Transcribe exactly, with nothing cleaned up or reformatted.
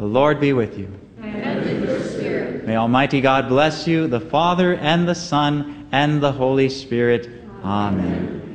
Lord be with you. And with your spirit. May Almighty God bless you, the Father, and the Son, and the Holy Spirit. Amen.